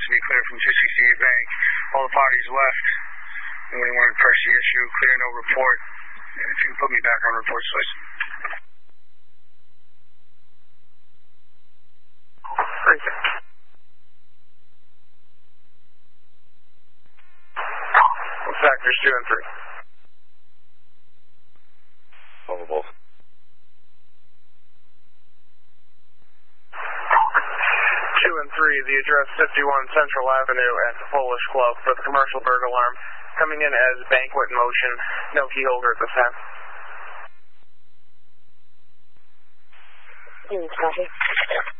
to be clear from 268 Bank. All the parties left. And we want to press the issue, clear no report. If you can put me back on reports, please. Thank you. Factors 2 and 3. Over both. 2 and 3, the address 51 Central Avenue at the Polish Club for the commercial burglar alarm. Coming in as banquet in motion. No key holder at this time. Copy.